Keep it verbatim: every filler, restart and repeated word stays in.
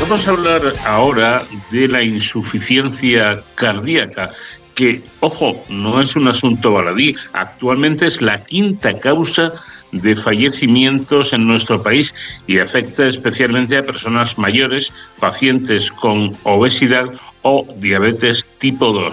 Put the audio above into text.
Vamos a hablar ahora de la insuficiencia cardíaca, que, ojo, no es un asunto baladí. Actualmente es la quinta causa de fallecimientos en nuestro país y afecta especialmente a personas mayores, pacientes con obesidad o diabetes tipo dos.